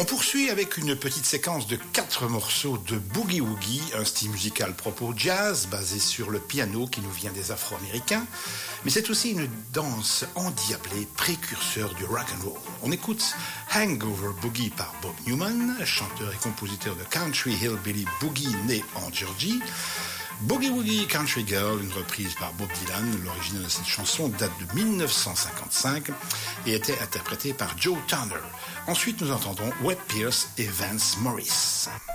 On poursuit avec une petite séquence de 4 morceaux de Boogie Woogie, un style musical propos jazz basé sur le piano qui nous vient des Afro-Américains, mais c'est aussi une danse endiablée précurseur du rock and roll. On écoute Hangover Boogie par Bob Newman, chanteur et compositeur de country hillbilly boogie né en Georgie. Boogie Woogie Country Girl, une reprise par Bob Dylan. L'origine de cette chanson date de 1955 et était interprétée par Joe Turner. Ensuite, nous entendons Webb Pierce et Vance Morris.